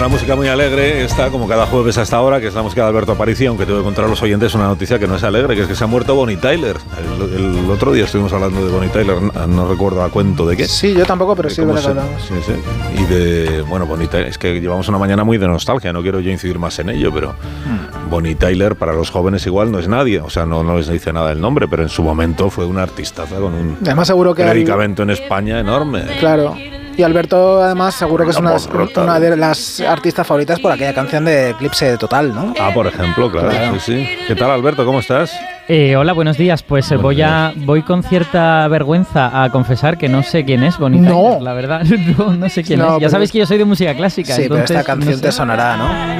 una música muy alegre, esta como cada jueves a esta hora, que es la música de Alberto Aparicio, aunque tengo que contar a los oyentes una noticia que no es alegre, que es que se ha muerto Bonnie Tyler. El otro día estuvimos hablando de Bonnie Tyler, no recuerdo a cuento de qué. Sí, yo tampoco, pero sí, verdad que hablamos. Sí. Y de, bueno, Bonnie Tyler, es que llevamos una mañana muy de nostalgia, no quiero yo incidir más en ello, pero Bonnie Tyler para los jóvenes igual no es nadie, o sea, no les dice nada el nombre, pero en su momento fue una artistaza con un además, seguro que predicamento en España enorme. Claro. Y Alberto, además, seguro que es una de las artistas favoritas por aquella canción de Eclipse Total, ¿no? Ah, por ejemplo, claro. Sí. ¿Qué tal, Alberto? ¿Cómo estás? Hola, buenos días. Pues voy con cierta vergüenza a confesar que no sé quién es Bonnie Tyler, la verdad. No sé quién es. Ya sabéis que yo soy de música clásica. Sí, entonces, pero esta canción te sonará, ¿no?